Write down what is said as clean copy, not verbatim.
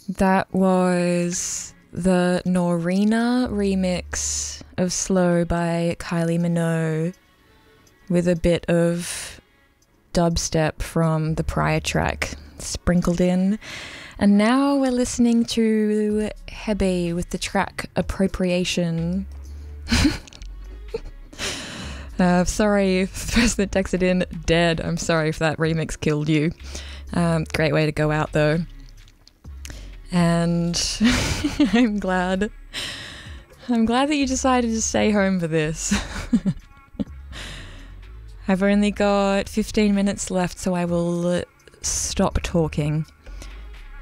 That was the Norina remix of Slow by Kylie Minogue with a bit of dubstep from the prior track sprinkled in. And now we're listening to Hebe with the track Appropriation. Sorry, person that texted in, dead. I'm sorry if that remix killed you. Great way to go out though. And I'm glad that you decided to stay home for this. I've only got 15 minutes left, so I will stop talking.